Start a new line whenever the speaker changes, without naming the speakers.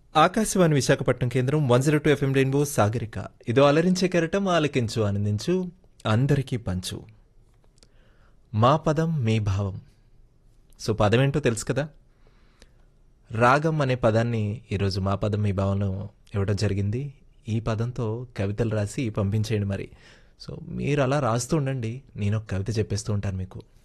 ఆకాశవాణి విశాఖపట్నం కేంద్రం 102 FM rainbow Sagarika. ఇదో అలరించే కెరటం ఆలకించు ఆనందించు అందరికీ పంచు. మా పదం మీ భావం. సో పదం ఏంటో తెలుసు కదా. రాగం అనే పదాన్ని ఈరోజు మా పదం మీ భావంలో ఇవ్వడం జరిగింది. ఈ పదంతో కవితలు రాసి పంపించేయండి మరి. సో మీరు అలా రాస్తూ ఉండండి, నేను ఒక కవిత చెప్పేస్తూ ఉంటాను మీకు.